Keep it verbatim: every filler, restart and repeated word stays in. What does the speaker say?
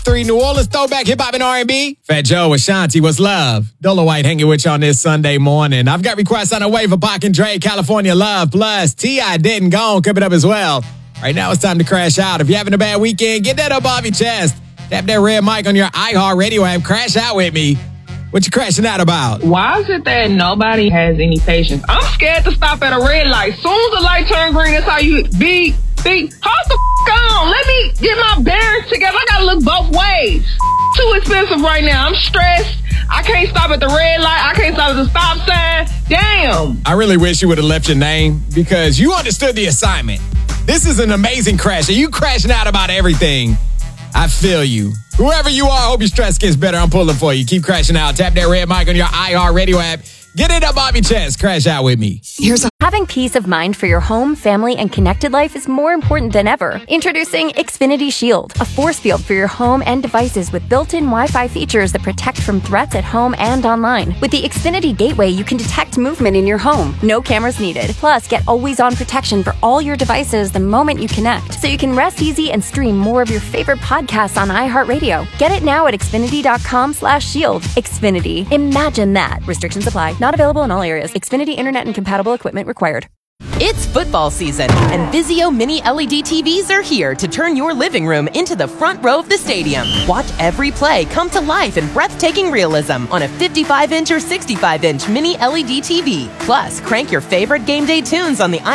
Three New Orleans throwback hip hop and R and B. Fat Joe, Ashanti, what's love? Dolo White hanging with you on this Sunday morning. I've got requests on the way for Pac and Dre, California Love. Plus, T I Dead and Gone coming up as well. Right now, it's time to crash out. If you're having a bad weekend, get that up off your chest. Tap that red mic on your iHeart Radio app. Crash out with me. What you crashing out about? Why is it that nobody has any patience? I'm scared to stop at a red light. Soon as the light turn green, that's how you be. Be, hold the f*** on. Let me get my bearings together. I gotta look both ways. Too expensive right now. I'm stressed. I can't stop at the red light. I can't stop at the stop sign. Damn. I really wish you would have left your name because you understood the assignment. This is an amazing crash, and you crashing out about everything. I feel you. Whoever you are, I hope your stress gets better. I'm pulling for you. Keep crashing out. Tap that red mic on your iHeart Radio app. Get it up off your chest. Crash out with me. Here's a Having peace of mind for your home, family, and connected life is more important than ever. Introducing Xfinity Shield, a force field for your home and devices with built-in Wi-Fi features that protect from threats at home and online. With the Xfinity Gateway, you can detect movement in your home. No cameras needed. Plus, get always-on protection for all your devices the moment you connect, so you can rest easy and stream more of your favorite podcasts on iHeartRadio. Get it now at Xfinity.com slash shield. Xfinity. Imagine that. Restrictions apply. Not available in all areas. Xfinity Internet and compatible equipment required. It's football season, and Vizio Mini L E D T Vs are here to turn your living room into the front row of the stadium. Watch every play come to life in breathtaking realism on a fifty-five inch or sixty-five inch Mini L E D T V. Plus, crank your favorite game day tunes on the